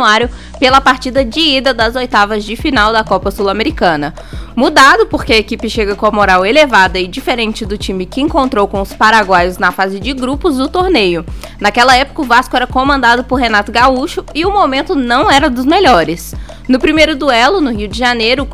Januário pela partida de ida das oitavas de final da Copa Sul-Americana. Mudado porque a equipe chega com a moral elevada e diferente do time que encontrou com os paraguaios na fase de grupos do torneio. Naquela época o Vasco era comandado por Renato Gaúcho e o momento não era dos melhores. No primeiro duelo, no Rio de Janeiro,